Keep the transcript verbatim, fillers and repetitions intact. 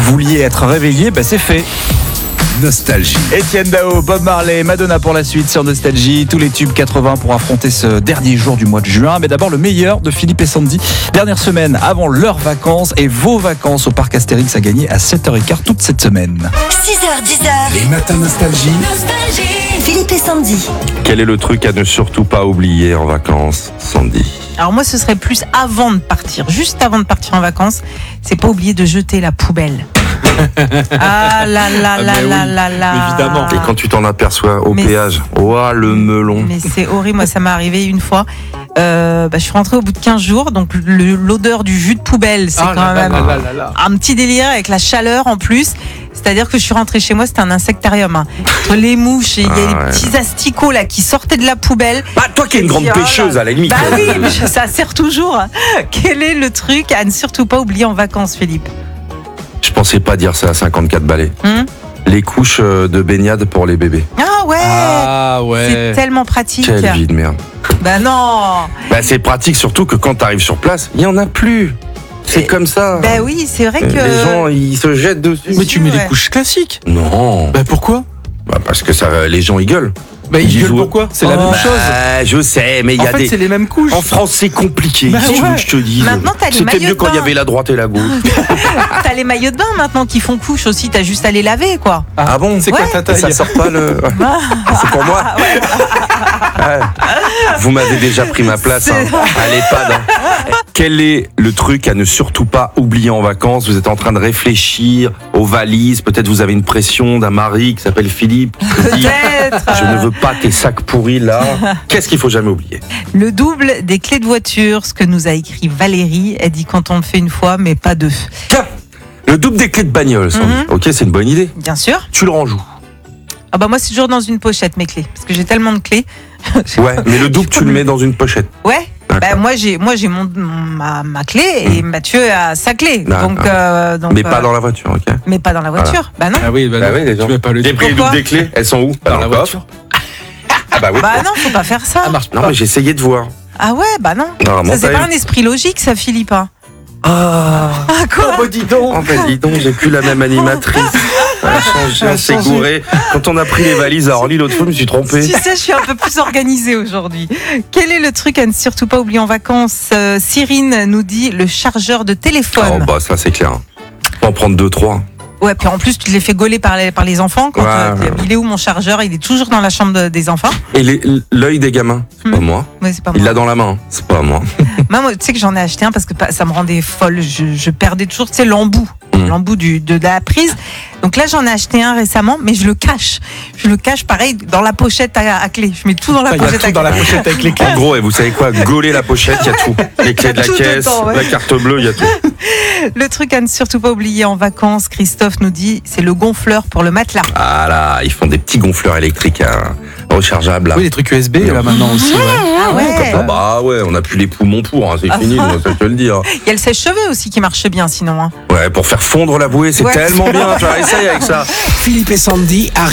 vouliez être réveillé, bah c'est fait. Nostalgie. Etienne Dao, Bob Marley, Madonna pour la suite sur Nostalgie. Tous les tubes quatre-vingts pour affronter ce dernier jour du mois de juin. Mais d'abord le meilleur de Philippe et Sandy. Dernière semaine avant leurs vacances et vos vacances au parc Astérix à gagner à sept heures quinze toute cette semaine. six heures, dix heures. Les matins Nostalgie. Nostalgie. Philippe et Sandy. Quel est le truc à ne surtout pas oublier en vacances, Sandy? Alors moi, ce serait plus avant de partir, juste avant de partir en vacances, c'est pas oublier de jeter la poubelle. Ah là là Ah, là mais là oui, là là. évidemment. Et quand tu t'en aperçois au Mais- péage, ouah, le melon. Mais c'est horrible, moi ça m'est arrivé une fois. Euh, bah, je suis rentrée au bout de quinze jours, donc le- l'odeur du jus de poubelle, c'est Ah quand là là même là là là. un petit délire avec la chaleur en plus. C'est-à-dire que je suis rentrée chez moi, c'était un insectarium. Hein. Entre les mouches et il y a Ah des ouais. petits asticots là qui sortaient de la poubelle. Bah, toi qui es une grande Oh là. pêcheuse à la limite. Bah oui, mais ça sert toujours. Quel est le truc à ne surtout pas oublier en vacances, Philippe? Je pensais pas dire ça à cinquante-quatre balais. Hum Les couches euh, de baignade pour les bébés. Ah ouais, Ah c'est ouais. tellement pratique. Quelle vie de merde. Bah non. Bah, c'est pratique surtout que quand t'arrives sur place, il y en a plus. C'est Et- comme ça. Bah oui, c'est vrai que. Les gens, ils se jettent dessus. Mais tu mets Ouais. des couches classiques. Non. Bah pourquoi? Bah, parce que ça, les gens, ils gueulent. Bah ils Ils gueulent jouent. pourquoi? C'est la Oh. même Bah, chose. je sais, mais il En y a fait des. c'est les mêmes couches. En France, c'est compliqué. Bah Qu'est-ce que tu veux ouais. que je te dise? Maintenant, t'as les C'était maillots mieux de quand il y bain. avait la droite et la gauche. T'as les maillots de bain maintenant qui font couche aussi, t'as juste à les laver quoi. Ah bon? C'est quoi Ouais. ta Et taille? ça sort pas le. C'est pour moi. Ouais. Vous m'avez déjà pris ma place hein, à l'EHPAD. hein. Quel est le truc à ne surtout pas oublier en vacances? Vous êtes en train de réfléchir aux valises. Peut-être vous avez une pression d'un mari qui s'appelle Philippe. Qui vous dit, Peut-être. je ne veux pas tes sacs pourris là. Qu'est-ce qu'il faut jamais oublier? Le double des clés de voiture, ce que nous a écrit Valérie. Elle dit quand on le fait une fois, mais pas deux. Tiens, le double des clés de bagnole. Sandy. Mhm. Ok, c'est une bonne idée. Bien sûr. Tu le ranges où? Ah bah moi c'est toujours dans une pochette mes clés, parce que j'ai tellement de clés. Ouais, mais le double, tu le mets dans une pochette. Ouais. D'accord. Bah moi j'ai moi j'ai mon, mon- ma, ma clé et Mathieu a sa clé. D'accord. Donc, euh, donc Mais euh, pas dans la voiture, ok? mais pas dans la voiture. Bah non. Ah oui, bah, Bah non, oui, les gens. tu mets pas le J'ai pris le Pourquoi double des clés. Elles sont où? dans la le coffre. voiture. Ah bah oui. Bah non, faut pas faire ça. Ça marche Non, pas. mais j'ai essayé de voir. Ah ouais, bah non. Normalement, Ça c'est t'as pas eu- un esprit logique ça Philippe. Hein. Ah. Ah quoi? bah dis donc. En fait, dis donc, j'ai plus la même animatrice. Elle a changé, Elle a on s'est changé. gouré. Quand on a pris les valises à Orly l'autre fois, je me suis trompé. Tu sais, je suis un peu plus organisée aujourd'hui. Quel est le truc à ne surtout pas oublier en vacances? Euh, Cyrine nous dit le chargeur de Oh téléphone. bah ça c'est clair. Faut en prendre deux, trois. Ouais, puis en plus, tu te les fais gauler par les, par les enfants. Quand, Ouais, euh, ouais. il est où mon chargeur? Il est toujours dans la chambre de- des enfants. Et les- l'œil des gamins, c'est pas Hmm. moi. Ouais, c'est pas Il moi. l'a dans la main, c'est pas moi. Moi, moi, tu sais que j'en ai acheté un parce que pa- ça me rendait folle. Je, je perdais toujours, tu sais, l'embout. Mm. L'embout du, de, de la prise. Donc là, j'en ai acheté un récemment, mais je le cache. Je le cache, pareil, dans la pochette à, à clé. Je mets tout dans la Il y a pochette tout à dans clé. la pochette avec les clés. En gros, et vous savez quoi? Gauler la pochette, il y a tout. Les clés de la Tout caisse, dedans, ouais. la carte bleue, il y a tout. Le truc à ne surtout pas oublier en vacances, Christophe nous dit, c'est le gonfleur pour le matelas. Ah là, ils font des petits gonfleurs électriques hein, rechargeables. là. Oui, les trucs U S B là maintenant aussi. Ouais. Ah ouais. Ah bah ouais, on n'a plus les poumons pour, hein, c'est Ah. fini, moi, ça je te le dire. Il y a le sèche-cheveux aussi qui marche bien sinon. Hein. Ouais, pour faire fondre la bouée, c'est Ouais. tellement bien, tu vas essayer avec ça. Philippe et Sandy arrivent.